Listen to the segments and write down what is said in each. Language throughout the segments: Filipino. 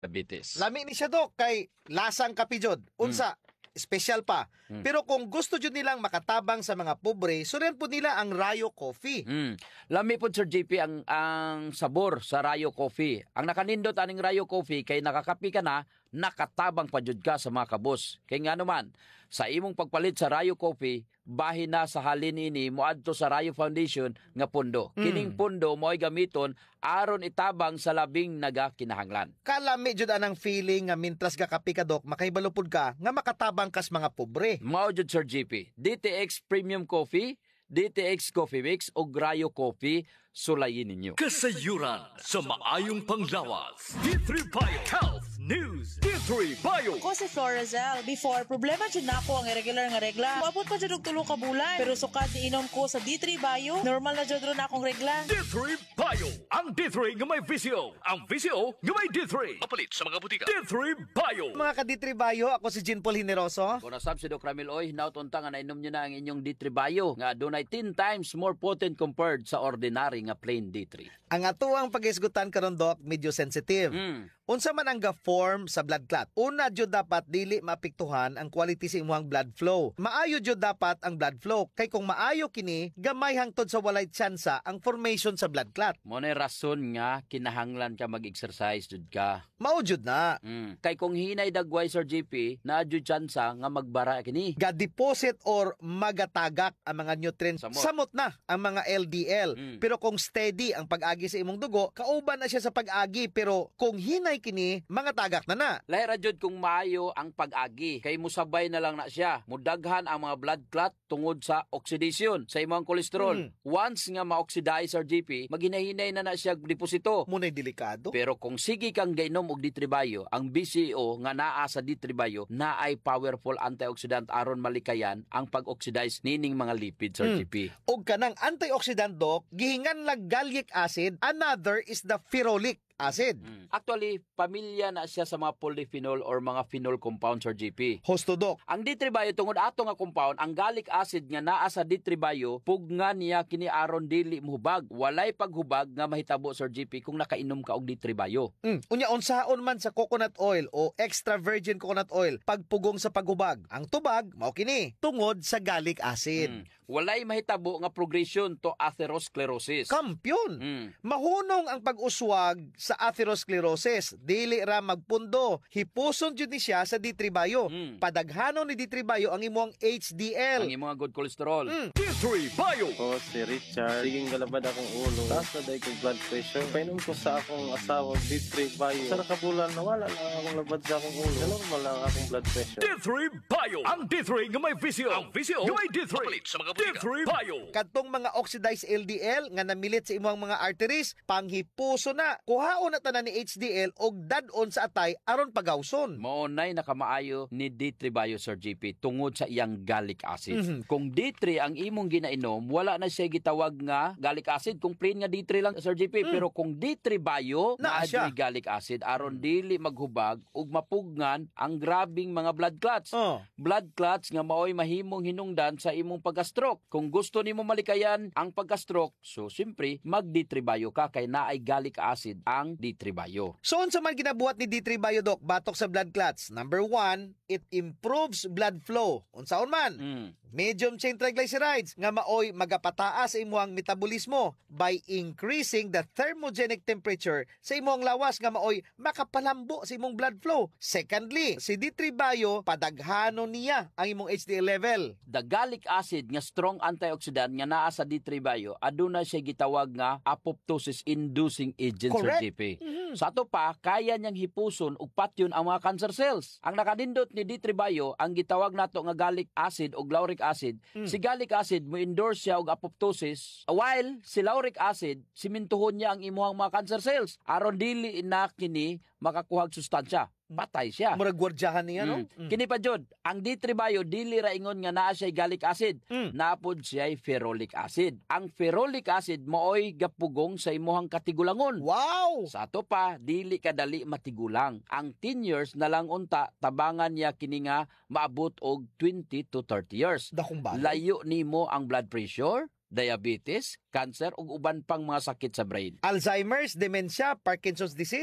diabetes. Lami ni siya, Dok, kay lasang kapijod. Unsa, special pa. Pero kung gusto jud nilang makatabang sa mga pobre, surian po nila ang Rayo Coffee. Lami po Sir JP ang sabor sa Rayo Coffee. Ang nakanindot aning Rayo Coffee kay nakakapi ka na, nakatabang pa jud ka sa mga kabos. Kay nga naman, sa imong pagpalit sa Rayo Coffee, bahin na sa halin ini moadto sa Rayo Foundation nga pundo. Kining pundo mo'y gamiton aron itabang sa labing nagakinahanglan. Kalami jud anang feeling nga mintras ka kapi ka, Dok, makaibalupod ka nga makatabang kas mga pobre. Mao jud Sir JP, DTX Premium Coffee, DTX Coffee Mix o Rayo Coffee, sulayin ninyo. Kasayuran sa maayong panglawas. D3 Bio Health News. D3 Bio. Ako si Florazel. Before, problema dyan na ako ang irregular nga regla. Maabot pa dyan og 3 ka bulan. Pero sukat iinom ko sa D3 Bio, normal na dyan ron akong regla. D3 Bio. Ang D3 nga may VCO. Ang VCO nga may D3. Mapalit sa mga butika. D3 Bio. Mga kaditribayo, ako si Jean Paul Hineroso. Kung nasab si Doc Ramil Oy, nautunta nga nainom nyo na ang inyong D3 Bio nga dunay 10 times more potent compared sa ordinary nga plain D3. Ang atuang pag-isgutan karon, Dok, medyo sensitive. Unsa man ang ga-form sa blood clot? Una jud dapat dili maapektuhan ang quality sa imong blood flow. Maayo jud dapat ang blood flow kay kung maayo kini, gamay hangtod sa walay tsansa ang formation sa blood clot. Mo na rason nga kinahanglan ka mag-exercise jud ka. Mao jud na. Kay kung hinay dagway Sir JP, na jud tsansa nga magbara kini. Ga-deposit or magatagak ang mga nutrients. Samot. Samot na ang mga LDL. Pero kung steady ang pag-agi sa imong dugo, kauban na siya sa pag-agi. Pero kung hinay kini, mga tagak na. Lahira jud kung maayo ang pag-agi, kay musabay na lang na siya. Mudaghan ang mga blood clot tungod sa oxidation sa imong kolesterol. Once nga ma-oxidize Sir JP, maghinay-hinay na siya deposito. Muna'y delikado. Pero kung sige kang gainom og D3 Bio, ang BCO nga naa sa D3 Bio na ay powerful antioxidant aron malikayan ang pag-oxidize nining mga lipids Sir JP. Og kanang antioxidant, Dok, gihingan lang gallic acid, another is the pherolic acid. Actually, pamilya na siya sa mga polyphenol or mga phenol compounds Sir JP. Hosto, Dok. Ang D3 Bio tungod ato nga compound, ang gallic acid nga naa sa D3 Bio, pugnga niya kini aron dili mohubag. Walay paghubag nga mahitabo Sir JP kung nakainom ka og D3 Bio. Unya unsaon man sa coconut oil o extra virgin coconut oil pagpugong sa paghubag. Ang tubag mao kini tungod sa gallic acid. Walay mahitabo nga progression to atherosclerosis. Kampyon. Mahunong ang pag-uswag sa atherosclerosis. Dili ra magpundo. Hipuson jud ni siya sa D3 Bio. Padaghanon ni D3 Bio ang imong HDL. Ang imong good cholesterol. D3 Bio. Ako si Richard. Siging galabad akong ulo. Taas na dahil kong blood pressure. Painom ko sa akong asawa D3 Bio. Sa nakabulan, nawala lang akong labad sa akong ulo. Normal lang akong blood pressure. D3 Bio. Ang D3 nga may VCO. Ang VCO nga may D3. Mapalit sa mga butika. D3 Bio. Kadtong mga oxidized LDL nga namilit sa imong mga arteries, panghipuso na. Kuhaon na tanan ni HDL og dadon sa atay aron pagawson. Maunay nakamaayo ni D3 Bio Sir JP tungod sa iyang gallic acid. Kung D3 ang imong ginainom, wala na siya gitawag nga gallic acid kung plain nga D3 lang Sir JP. Pero kung D3 Bio, Naa siya. na gallic acid aron dili maghubag ug mapugnan ang grabing mga blood clots. Blood clots nga maoy mahimong hinungdan sa imong pagka-stroke. Kung gusto nimo malikayan ang pagka-stroke, so simpre mag D3 Bio ka kay naay gallic acid ang D3 Bio. So unsa man ginabuhat ni D3 Bio, Dok, batok sa blood clots? Number 1, it improves blood flow. Unsaon man? Medium chain triglycerides nga maoy magapataas sa imong metabolismo by increasing the thermogenic temperature sa imong lawas nga maoy makapalambo sa imong blood flow. Secondly, si D3 Bio padaghanon niya ang imong HDL level. The gallic acid nga strong antioxidant nga naa sa D3 Bio aduna siya gitawag nga apoptosis inducing agent Sir Correct. JP. Sa ato pa kaya niyang hipuson ug patyon ang mga cancer cells. Ang nakadindot ni D3 Bio ang gitawag nato nga gallic acid o lauric acid. Si gallic acid mo endorse siya og apoptosis while si lauric acid simintuhon niya ang imuhang mga cancer cells aron dili na kini makakuhag sustansya. Patay siya. Murag gwardyahan niya, no? Kini pa jud, ang D3 Bio dili ra ingon nga naa siya gallic acid, napod siya ferrolic acid. Ang ferrolic acid maoy gapugong sa imuhang katigulangon. Wow! Sa ato pa, dili kadali matigulang. Ang 10 years na lang unta, tabangan niya kini nga maabot og 20 to 30 years. Dakong bagay. Layo nimo ang blood pressure, diabetes, cancer ug uban pang mga sakit sa brain. Alzheimer's, dementia, Parkinson's disease,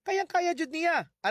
kayang-kaya jud niya.